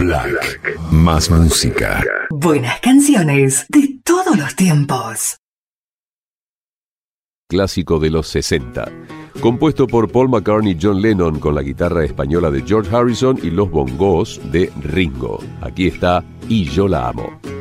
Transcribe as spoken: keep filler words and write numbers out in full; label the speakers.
Speaker 1: Black. Más música.
Speaker 2: Buenas canciones de todos los tiempos.
Speaker 3: Clásico de los sesenta. Compuesto por Paul McCartney y John Lennon con la guitarra española de George Harrison y los bongos de Ringo. Aquí está Y yo la amo.